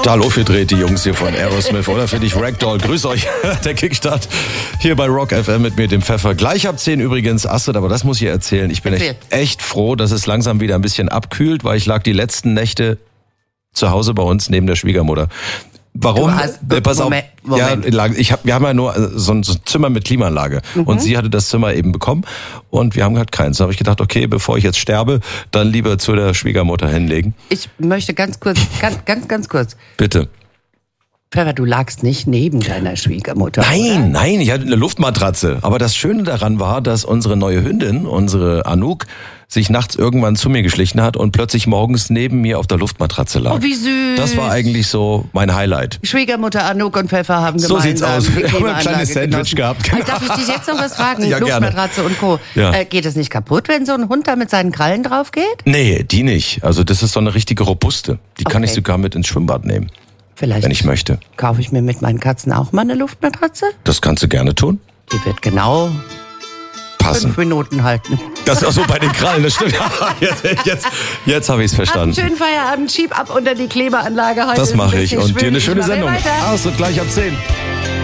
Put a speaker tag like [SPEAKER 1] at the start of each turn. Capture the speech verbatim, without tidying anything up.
[SPEAKER 1] Total aufgedreht, die Jungs hier von Aerosmith, oder? Finde ich Ragdoll. Grüß euch, der Kickstart hier bei Rock F M mit mir, dem Pfeffer. Gleich ab zehn übrigens Astrid, aber das muss ich erzählen. Ich bin echt, echt froh, dass es langsam wieder ein bisschen abkühlt, weil ich lag die letzten Nächte zu Hause bei uns neben der Schwiegermutter. Warum?
[SPEAKER 2] Hast,
[SPEAKER 1] äh, pass
[SPEAKER 2] Moment,
[SPEAKER 1] auf,
[SPEAKER 2] Moment.
[SPEAKER 1] ja, ich hab, wir haben ja nur so ein, so ein Zimmer mit Klimaanlage mhm. und sie hatte das Zimmer eben bekommen und wir haben halt keins. Da habe ich gedacht, okay, bevor ich jetzt sterbe, dann lieber zu der Schwiegermutter hinlegen.
[SPEAKER 2] Ich möchte ganz kurz, ganz, ganz, ganz kurz.
[SPEAKER 1] Bitte.
[SPEAKER 2] Pfeffer, du lagst nicht neben deiner Schwiegermutter.
[SPEAKER 1] Nein,
[SPEAKER 2] oder?
[SPEAKER 1] nein, ich hatte eine Luftmatratze. Aber das Schöne daran war, dass unsere neue Hündin, unsere Anouk, sich nachts irgendwann zu mir geschlichen hat und plötzlich morgens neben mir auf der Luftmatratze lag.
[SPEAKER 2] Oh, wie süß.
[SPEAKER 1] Das war eigentlich so mein Highlight.
[SPEAKER 2] Schwiegermutter Anouk und Pfeffer haben
[SPEAKER 1] So
[SPEAKER 2] gemeinsam
[SPEAKER 1] sieht's aus.
[SPEAKER 2] die
[SPEAKER 1] Wir haben ein kleines
[SPEAKER 2] Klimaanlage
[SPEAKER 1] Sandwich
[SPEAKER 2] genossen.
[SPEAKER 1] gehabt. Genau.
[SPEAKER 2] Darf ich dich jetzt noch was fragen?
[SPEAKER 1] Ja,
[SPEAKER 2] Luftmatratze
[SPEAKER 1] gerne.
[SPEAKER 2] und Co.
[SPEAKER 1] Ja.
[SPEAKER 2] Äh, geht es nicht kaputt, wenn so ein Hund da mit seinen Krallen drauf geht?
[SPEAKER 1] Nee, die nicht. Also das ist so eine richtige robuste. Die kann
[SPEAKER 2] Okay.
[SPEAKER 1] ich sogar mit ins Schwimmbad nehmen,
[SPEAKER 2] Vielleicht
[SPEAKER 1] wenn ich möchte.
[SPEAKER 2] kaufe ich mir mit meinen Katzen auch mal eine Luftmatratze.
[SPEAKER 1] Das kannst du gerne tun.
[SPEAKER 2] Die wird genau
[SPEAKER 1] Passen.
[SPEAKER 2] fünf Minuten halten.
[SPEAKER 1] Das ist auch so bei den Krallen, das stimmt. Jetzt, jetzt, jetzt habe ich es
[SPEAKER 2] Habt einen
[SPEAKER 1] verstanden.
[SPEAKER 2] schönen Feierabend, schieb ab unter die Klimaanlage. Heute
[SPEAKER 1] Das
[SPEAKER 2] ist ein
[SPEAKER 1] mache ich.
[SPEAKER 2] bisschen
[SPEAKER 1] Und dir eine
[SPEAKER 2] schwül.
[SPEAKER 1] schöne
[SPEAKER 2] Ich mache
[SPEAKER 1] Sendung.
[SPEAKER 2] weiter.
[SPEAKER 1] Aus und gleich ab zehn.